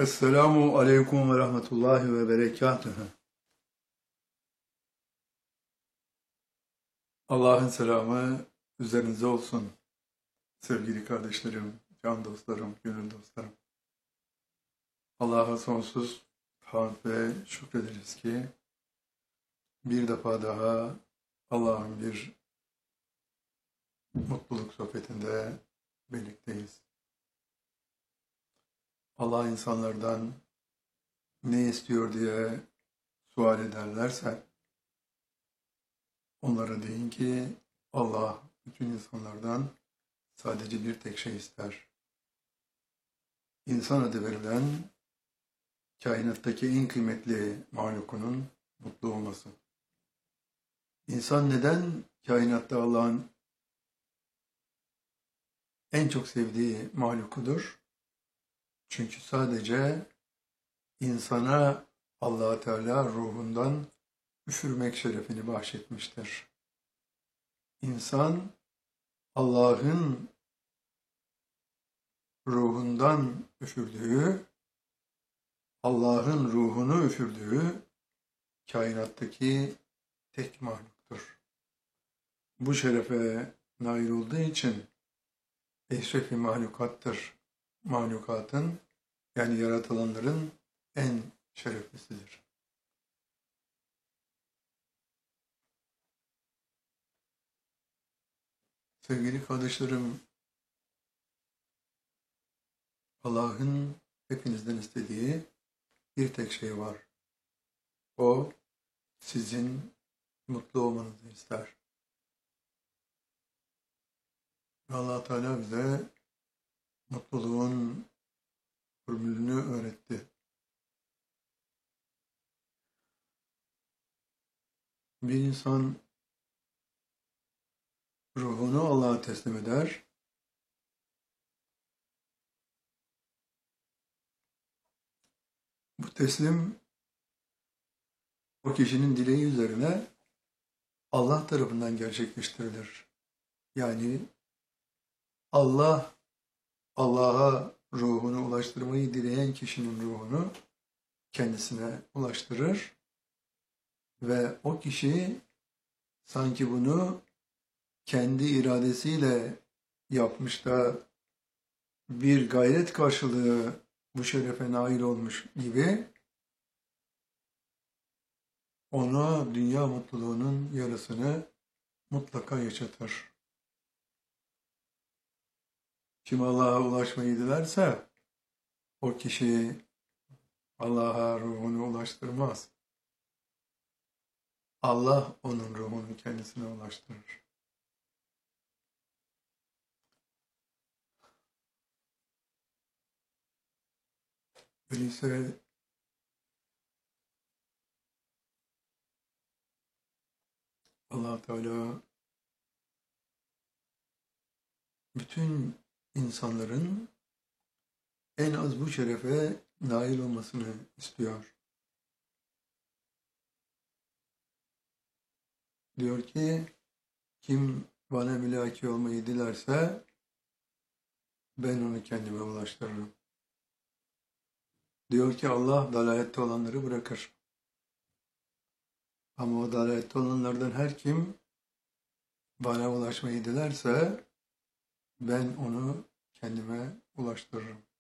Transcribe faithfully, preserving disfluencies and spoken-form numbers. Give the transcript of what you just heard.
Esselamu aleyküm ve rahmetullahi ve berekatuhu. Allah'ın selamı üzerinize olsun. Sevgili kardeşlerim, can dostlarım, gönül dostlarım. Allah'a sonsuz hamd ve şükrederiz ki bir defa daha Allah'ın bir mutluluk sohbetinde birlikteyiz. Allah insanlardan ne istiyor diye sual ederlerse onlara deyin ki Allah bütün insanlardan sadece bir tek şey ister. İnsan adı verilen kainattaki en kıymetli mahlukunun mutlu olması. İnsan neden kainatta Allah'ın en çok sevdiği mahlukudur? Çünkü sadece insana Allah Teala ruhundan üfürmek şerefini bahşetmiştir. İnsan Allah'ın ruhundan üfürdüğü, Allah'ın ruhunu üfürdüğü kainattaki tek mahluktur. Bu şerefe nail olduğu için eşref-i mahlukattır. Mahlukatın yani yaratılanların en şereflisidir. Sevgili kardeşlerim, Allah'ın hepinizden istediği bir tek şey var. O sizin mutlu olmanızı ister. Allah Teala bize mutluluğun formülünü öğretti. Bir insan ruhunu Allah'a teslim eder. Bu teslim o kişinin dileği üzerine Allah tarafından gerçekleştirilir. Yani Allah Allah'a ruhunu ulaştırmayı dileyen kişinin ruhunu kendisine ulaştırır ve o kişi sanki bunu kendi iradesiyle yapmış da bir gayret karşılığı bu şerefe nail olmuş gibi ona dünya mutluluğunun yarısını mutlaka yaşatır. Kim Allah'a ulaşmayı dilerse o kişi Allah'a ruhunu ulaştırmaz. Allah onun ruhunu kendisine ulaştırır. Öyleyse Allah Teala bütün insanların en az bu şerefe nail olmasını istiyor. Diyor ki, kim bana mülaki olmayı dilerse ben onu kendime ulaştırırım. Diyor ki Allah dalalette olanları bırakır. Ama o dalalette olanlardan her kim bana ulaşmayı dilerse ben onu kendime ulaştırırım.